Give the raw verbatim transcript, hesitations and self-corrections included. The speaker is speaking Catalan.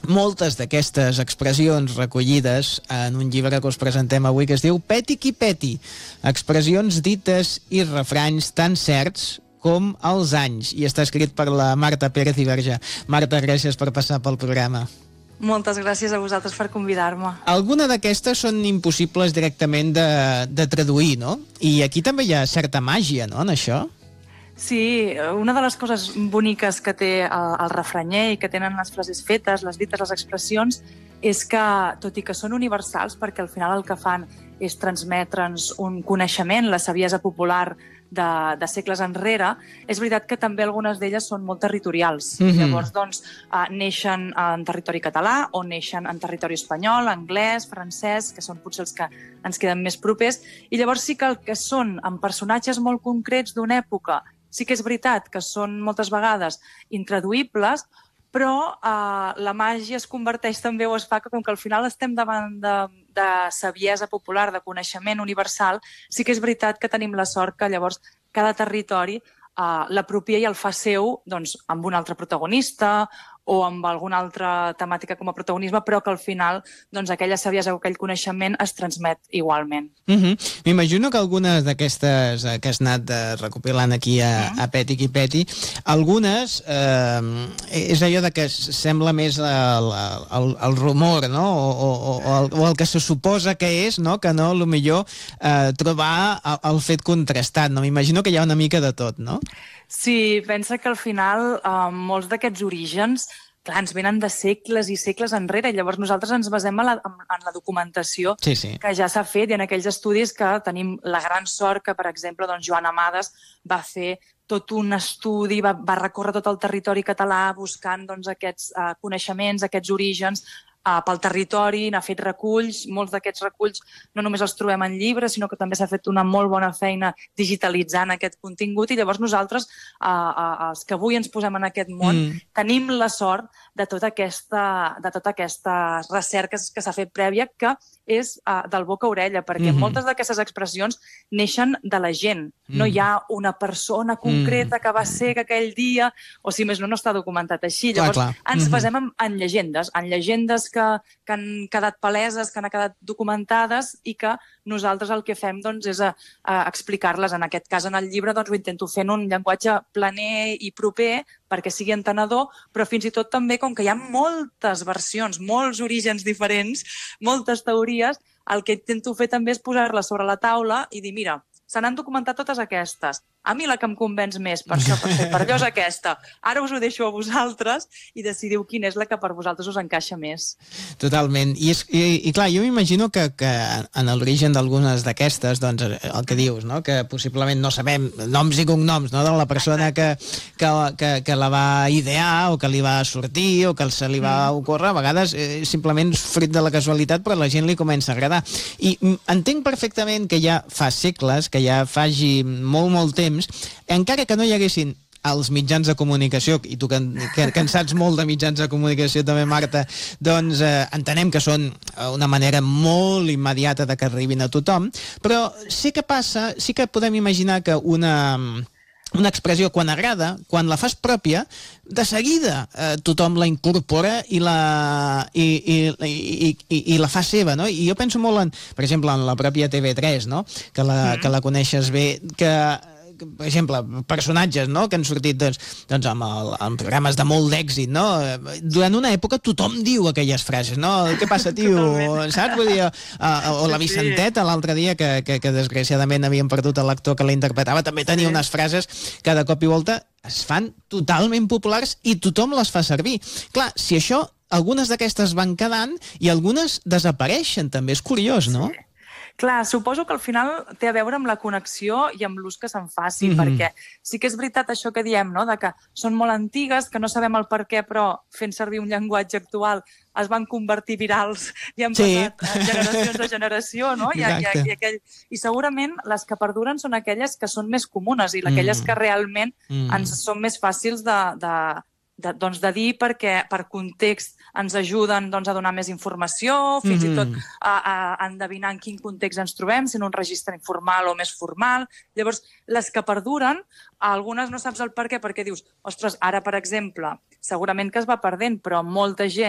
moltes d'aquestes expressions recollides en un llibre que us presentem avui que es diu Peti qui peti, expressions dites i refranys tan certs com els anys, i està escrit per la Marta Pérez i Verge. Marta, gràcies per passar pel programa. Moltes gràcies a vosaltres per convidar-me. Alguna d'aquestes són impossibles directament de, de traduir, no? I aquí també hi ha certa màgia, no?, en això. Sí, una de les coses boniques que té el, el refranyer i que tenen les frases fetes, les dites, les expressions, és que, tot i que són universals, perquè al final el que fan és transmetre'ns un coneixement, la saviesa popular de, de segles enrere, és veritat que també algunes d'elles són molt territorials. Mm-hmm. Llavors, doncs, eh, neixen en territori català o neixen en territori espanyol, anglès, francès, que són potser els que ens queden més propers, i llavors sí que el que són en personatges molt concrets d'una època, sí que és veritat que són moltes vegades intraduïbles, però eh, la màgia es converteix també o es fa que com que al final estem davant de, de saviesa popular, de coneixement universal, sí que és veritat que tenim la sort que llavors cada territori eh, l'apropia i el fa seu doncs, amb un altre protagonista o amb alguna altra temàtica com a protagonisme, però que al final doncs, aquella saviesa o aquell coneixement es transmet igualment. Mm-hmm. M'imagino que algunes d'aquestes eh, que has anat eh, recopilant aquí a, mm-hmm. a Peti qui peti, algunes eh, és allò de que sembla més el, el, el rumor, no? O, o, o, el, o el que se suposa que és, no? Que no, a lo millor eh, trobar el, el fet contrastat, no? M'imagino que hi ha una mica de tot, no? Sí, pensa que al final eh, molts d'aquests orígens, clar, ens venen de segles i segles enrere, i llavors nosaltres ens basem en la, en la documentació sí, sí. que ja s'ha fet i en aquells estudis que tenim la gran sort que, per exemple, doncs, Joan Amades va fer tot un estudi, va, va recórrer tot el territori català buscant doncs, aquests uh, coneixements, aquests orígens, Uh, pel territori, n'ha fet reculls, molts d'aquests reculls no només els trobem en llibres, sinó que també s'ha fet una molt bona feina digitalitzant aquest contingut, i llavors nosaltres, uh, uh, els que avui ens posem en aquest món, mm. tenim la sort de tota aquesta, de tota aquesta recerca que s'ha fet prèvia, que és uh, del boca a orella, perquè mm-hmm. moltes d'aquestes expressions neixen de la gent. Mm. No hi ha una persona concreta mm. que va ser que aquell dia, o si més no, no està documentat així. Llavors, clar, clar. ens mm-hmm. basem en, en llegendes, en llegendes que, que han quedat paleses, que han quedat documentades i que nosaltres el que fem doncs, és a, a explicar-les. En aquest cas, en el llibre, doncs, ho intento fer en un llenguatge planer i proper perquè sigui entenedor, però fins i tot també, com que hi ha moltes versions, molts orígens diferents, moltes teories, el que intento fer també és posar-les sobre la taula i dir, mira, se n'han documentat totes aquestes. A mi la que em convenç més per això, per fer, per allò és aquesta. Ara us ho deixo a vosaltres i decidiu quina és la que per vosaltres us encaixa més. Totalment. I, és, i, i clar, jo m'imagino que, que en l'origen d'algunes d'aquestes, doncs, el que dius, no? Que possiblement no sabem noms i cognoms, no? De la persona que, que, que, que la va idear o que li va sortir o que se li va ocórrer. A vegades eh, simplement fruit de la casualitat, però a la gent li comença a agradar. I entenc perfectament que ja fa segles, que ja faci molt, molt temps, encara que no hi haguessin els mitjans de comunicació, i tu que, que, que en saps molt de mitjans de comunicació també, Marta, doncs eh, entenem que són una manera molt immediata de que arribin a tothom, però sí que passa, sí que podem imaginar que una... una expressió, quan agrada, quan la fas pròpia, de seguida eh, tothom la incorpora i la, i, i, i, i, i la fa seva, no? I jo penso molt en, per exemple, en la pròpia T V tres, no? Que la, mm. que la coneixes bé, que per exemple, personatges, no?, que han sortit doncs, doncs amb, el, amb programes de molt d'èxit, no? Durant una època tothom diu aquelles frases, no? Què passa, tio? Saps? Vull dir, uh, o la Vicenteta l'altre dia, que, que, que desgraciadament havien perdut l'actor que la interpretava, també tenia unes frases que de cop i volta es fan totalment populars i tothom les fa servir. Clar, si això, algunes d'aquestes van quedant i algunes desapareixen, també és curiós, no? Sí. Clar, suposo que al final té a veure amb la connexió i amb l'ús que se'n faci, mm-hmm. perquè sí que és veritat això que diem, no?, de que són molt antigues, que no sabem el per què, però fent servir un llenguatge actual es van convertir virals i han sí. passat generacions de generació, no? I, i, i, aquell... I segurament les que perduren són aquelles que són més comunes i aquelles mm. que realment mm. ens són més fàcils de... de De, doncs de dir perquè per context ens ajuden doncs, a donar més informació, fins mm-hmm. i tot a, a endevinar en quin context ens trobem, si en un registre informal o més formal. Llavors, les que perduren, algunes no saps el per què, perquè dius, ostres, ara, per exemple, segurament que es va perdent, però molta gent